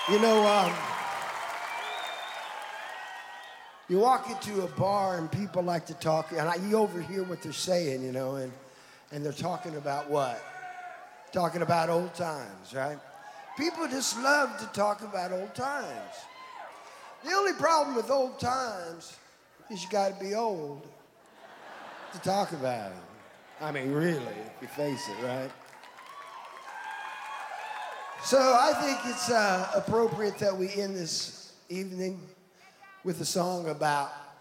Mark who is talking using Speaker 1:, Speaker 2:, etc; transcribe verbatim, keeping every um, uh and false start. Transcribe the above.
Speaker 1: You know, um, you walk into a bar and people like to talk, and I, you overhear what they're saying, you know, and, and they're talking about what? Talking about old times, right? People just love to talk about old times. The only problem with old times is you got to be old to talk about them. I mean, really, if you face it, right? So I think it's uh, appropriate that we end this evening with a song about